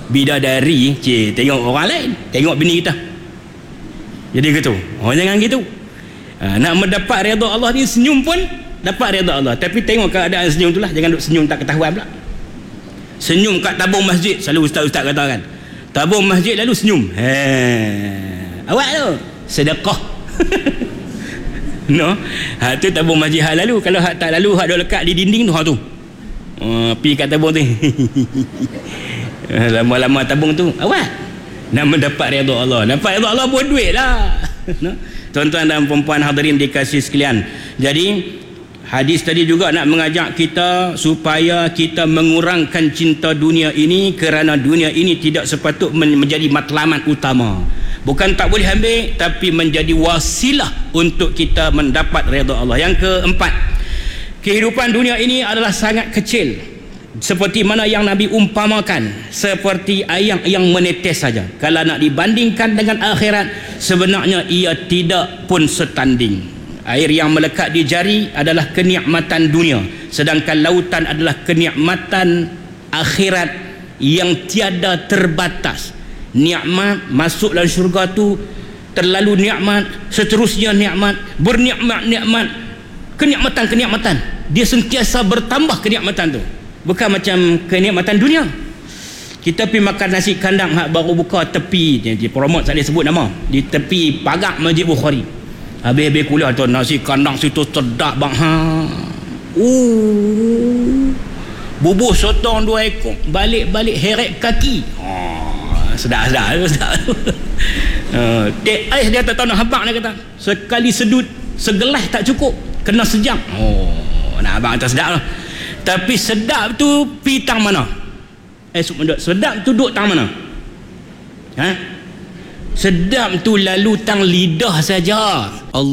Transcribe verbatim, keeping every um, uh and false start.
bidadari, cik, tengok orang lain, tengok bini kita. Jadi gitu. Oh, jangan gitu. Ha, nak mendapat redha Allah ni, senyum pun dapat redha Allah. Tapi tengok keadaan senyum tu lah, jangan duk senyum tak ketahuan pula. Senyum kat tabung masjid, selalu ustaz-ustaz kata kan, tabung masjid lalu senyum. Ha, awak tu sedekah. No, ha tu tabung masjid hal lalu. Kalau hak tak lalu, hak duk lekat di dinding tu, hak tu. Uh, pi kat tabung tu. Lama-lama tabung tu, awak nak mendapat redha Allah. Dapat redha Allah buat duit lah. No? Tuan-tuan dan puan-puan hadirin dikasihi sekalian. Jadi hadis tadi juga nak mengajak kita supaya kita mengurangkan cinta dunia ini, kerana dunia ini tidak sepatut menjadi matlamat utama. Bukan tak boleh ambil, tapi menjadi wasilah untuk kita mendapat redha Allah. Yang keempat, kehidupan dunia ini adalah sangat kecil, seperti mana yang Nabi umpamakan, seperti air yang menetes saja. Kalau nak dibandingkan dengan akhirat, sebenarnya ia tidak pun setanding. Air yang melekat di jari adalah kenikmatan dunia, sedangkan lautan adalah kenikmatan akhirat yang tiada terbatas. Nikmat masuk dalam syurga tu terlalu nikmat, seterusnya nikmat, bernikmat-nikmat, kenikmatan-kenikmatan. Dia sentiasa bertambah kenikmatan tu. Bukan macam kenikmatan dunia. Kita pergi makan nasi kandang hak baru buka tepi, dia promote, tak boleh sebut nama, di tepi pagar Masjid Bukhari. Habis-habis kuliah tu, nasi kandang situ sedap bang. Ha. Uh. Bubuh sotong dua ekor, balik-balik heret kaki. Ha. Sedap-sedap sedap. Uh, dek ais dia tak tahu nak habaq, dia kata. Sekali sedut, segelas tak cukup, kena sejam. Oh, nak abang tak sedap lah. Tapi sedap tu pi tang mana? Eh, sedap tu duduk tang mana? Ha? Sedap tu lalu tang lidah saja.